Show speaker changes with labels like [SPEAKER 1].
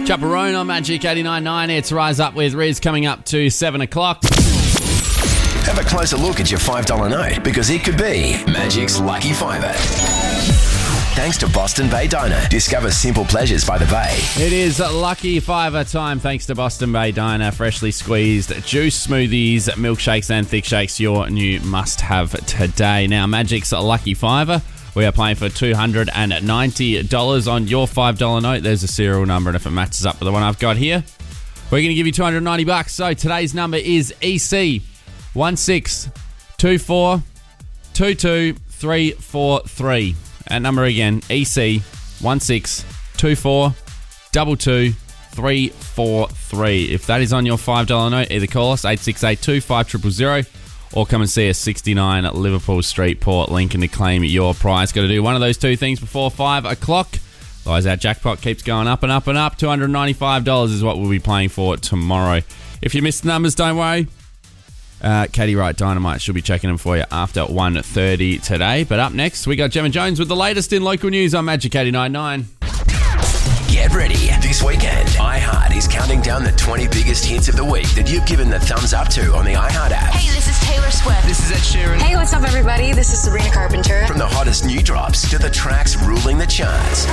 [SPEAKER 1] Chaperone on Magic 89.9. It's Rise Up with Riz coming up to 7 o'clock.
[SPEAKER 2] Have a closer look at your $5 note because it could be Magic's Lucky Fiver. Thanks to Boston Bay Diner. Discover simple pleasures by the bay.
[SPEAKER 1] It is Lucky Fiver time thanks to Boston Bay Diner. Freshly squeezed juice smoothies, milkshakes and thick shakes, your new must-have today. Now, Magic's Lucky Fiver. We are playing for $290 on your $5 note. There's a serial number, and if it matches up with the one I've got here, we're going to give you $290. So today's number is EC 162422343. That number again, EC 162422343. If that is on your $5 note, either call us 8682 5000 or come and see us 69 at Liverpool Street, Port Lincoln to claim your prize. Got to do one of those two things before 5 o'clock. Otherwise, our jackpot keeps going up and up and up. $295 is what we'll be playing for tomorrow. If you missed the numbers, don't worry. Katie Wright Dynamite, she'll be checking them for you after 1:30 today. But up next, we got Gemma Jones with the latest in local news on Magic 89.9.
[SPEAKER 2] Get ready. This weekend, iHeart is counting down the 20 biggest hits of the week that you've given the thumbs up to on the iHeart app.
[SPEAKER 3] Hey, this is Taylor Swift.
[SPEAKER 4] This is Ed Sheeran.
[SPEAKER 3] Hey, what's up, everybody? This is Sabrina Carpenter.
[SPEAKER 2] From the hottest new drops to the tracks ruling the charts.